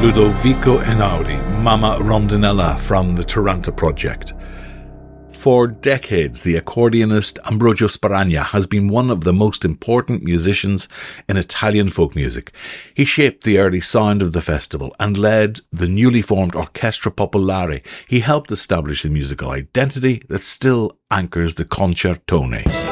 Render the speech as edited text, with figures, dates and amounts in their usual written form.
Ludovico Einaudi, Mama Rondinella from the Taranta Project. For decades, the accordionist Ambrogio Sparagna has been one of the most important musicians in Italian folk music. He shaped the early sound of the festival and led the newly formed Orchestra Popolare. He helped establish a musical identity that still anchors the concertone.